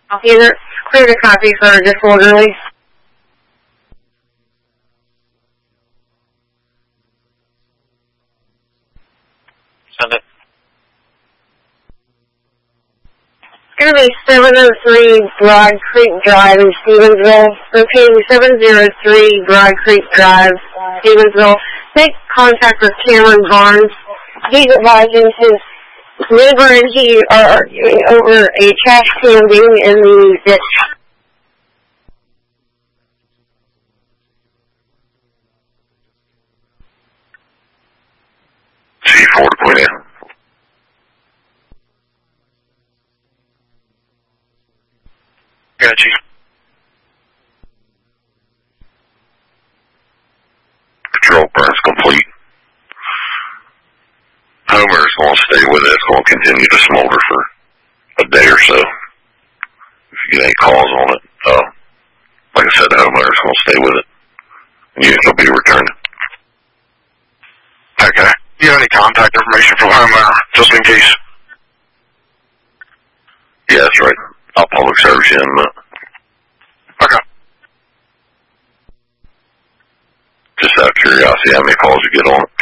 Either clear the copy for disorderly. Send it. It's going to be 703 Broad Creek Drive in Stevensville. Repeating 703 Broad Creek Drive, Stevensville. Make contact with Cameron Barnes. He's advising his neighbor and he are arguing over a trash can being in the ditch. C4 to point in. Got you. Patrol burn's complete. Homer's going to stay with it. It's going to continue to smolder for a day or so. If you get any calls on it, like I said, Homer's going to stay with it. And you'll be returned. Okay. Do you have any contact information from Homer, just in case? Yeah, that's right. I'll public service you in a minute. Okay. Just out of curiosity, how many calls you get on it?